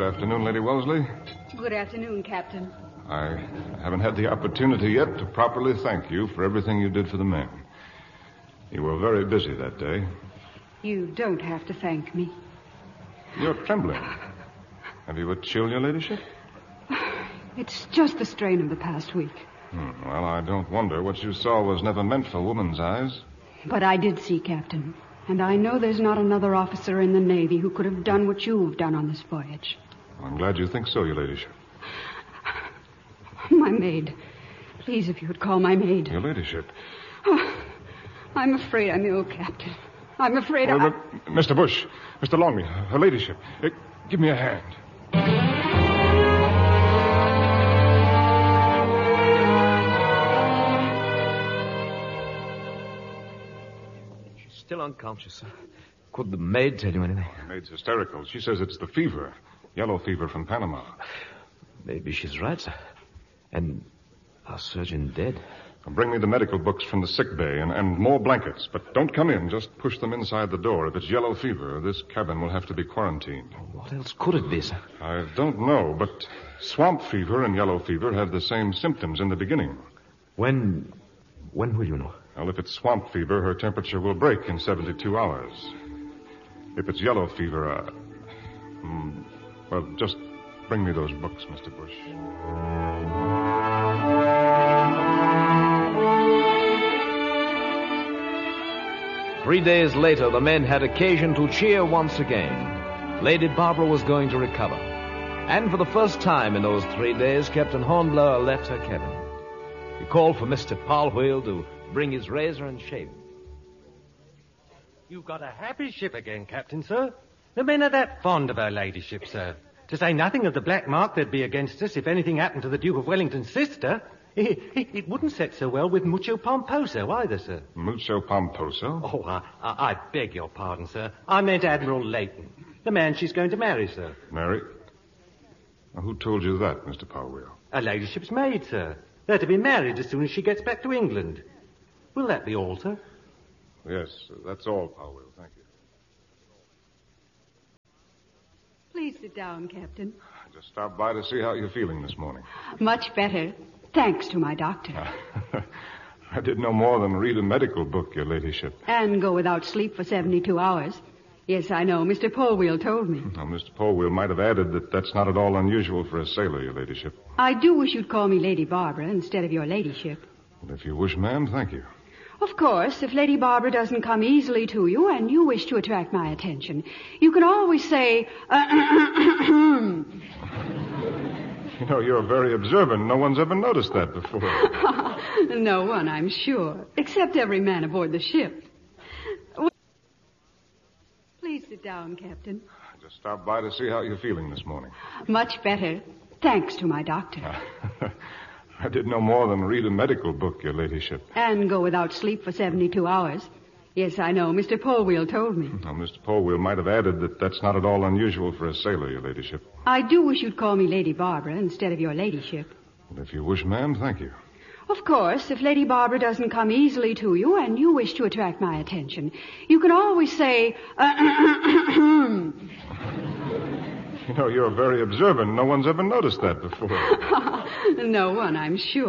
afternoon, Lady Wellesley. Good afternoon, Captain. I haven't had the opportunity yet to properly thank you for everything you did for the men. You were very busy that day. You don't have to thank me. You're trembling. Have you a chill, Your Ladyship? It's just the strain of the past week. Well, I don't wonder. What you saw was never meant for woman's eyes. But I did see, Captain. And I know there's not another officer in the Navy who could have done what you've done on this voyage. I'm glad you think so, Your Ladyship. My maid. Please, if you would call my maid. Your Ladyship. Oh, I'm afraid I'm ill, Captain. I'm afraid Mr. Bush, Mr. Longley, Her Ladyship, give me a hand. She's still unconscious, sir. Could the maid tell you anything? The maid's hysterical. She says it's the fever. Yellow fever from Panama. Maybe she's right, sir. And our surgeon dead. Bring me the medical books from the sick bay and more blankets. But don't come in. Just push them inside the door. If it's yellow fever, this cabin will have to be quarantined. What else could it be, sir? I don't know, but swamp fever and yellow fever have the same symptoms in the beginning. When will you know? Well, if it's swamp fever, her temperature will break in 72 hours. If it's yellow fever, well, just bring me those books, Mr. Bush. 3 days later, the men had occasion to cheer once again. Lady Barbara was going to recover. And for the first time in those 3 days, Captain Hornblower left her cabin. He called for Mr. Polwheel to bring his razor and shave him. You've got a happy ship again, Captain, sir. The men are that fond of her ladyship, sir. To say nothing of the black mark there'd be against us if anything happened to the Duke of Wellington's sister. It wouldn't set so well with Mucho Pomposo either, sir. Mucho Pomposo? Oh, I beg your pardon, sir. I meant Admiral Leighton, the man she's going to marry, sir. Marry? Now, who told you that, Mr. Polwheel? Her ladyship's maid, sir. They're to be married as soon as she gets back to England. Will that be all, sir? Yes, that's all, Polwheel. Thank you. Please sit down, Captain. I just stopped by to see how you're feeling this morning. Much better, thanks to my doctor. I did no more than read a medical book, Your Ladyship. And go without sleep for 72 hours. Yes, I know. Mr. Polwheel told me. Now, Mr. Polwheel might have added that that's not at all unusual for a sailor, Your Ladyship. I do wish you'd call me Lady Barbara instead of Your Ladyship. Well, if you wish, ma'am, thank you. Of course, if Lady Barbara doesn't come easily to you and you wish to attract my attention, you can always say, You know, you're very observant. No one's ever noticed that before. No one, I'm sure, except every man aboard the ship. Please sit down, Captain. I just stopped by to see how you're feeling this morning. Much better, thanks to my doctor. I did no more than read a medical book, Your Ladyship. And go without sleep for 72 hours. Yes, I know. Mr. Polwheel told me. Now, Mr. Polwheel might have added that that's not at all unusual for a sailor, Your Ladyship. I do wish you'd call me Lady Barbara instead of Your Ladyship. Well, if you wish, ma'am, thank you. Of course, if Lady Barbara doesn't come easily to you and you wish to attract my attention, you can always say, You know, you're very observant. No one's ever noticed that before. No one, I'm sure.